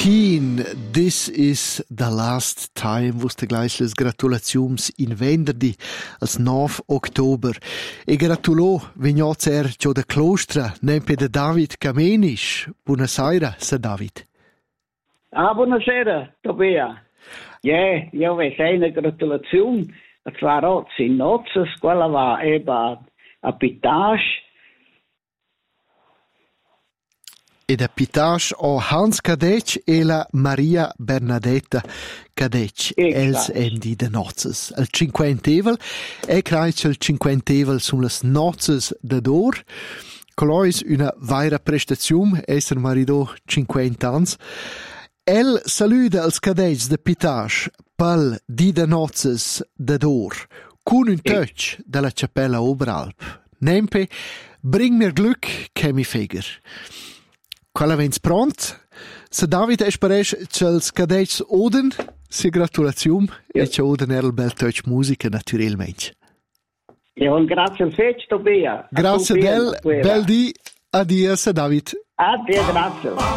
Keen, this is the last time, vos te gleich les gratulaziums in venderdi, als 9 Oktober. E gratulo, vignozer gio de Clostra, nempe de David Kamenisch. Buonasera, Sir David. Buonasera, Tobia. Ja, io vi sei una gratulazione. Es war auch in Nozes, quella war eben a Pitage. E da Pitage o Hans Kadec e la Maria Bernadetta Kadec, els endi de nozes. El cinquentevel, e craic el cinquentevel sun las nozes de dor. Colois una vaira prestazione, esser marido 50 ans. El saluda els Kadec de Pitage pel di de nozes de dor, cun un touch de la Cappella Oberalp. Nempe, bring mir Glück, che mi feger. Quella vens pront. Se David esperes ch'els Kadets oden, si gratulazium, e c'è oden el bel touch musica naturalmente. Ja, und grazie al fetch, Tobia. Grazie del, bel di, addio, se David. Addio, grazie.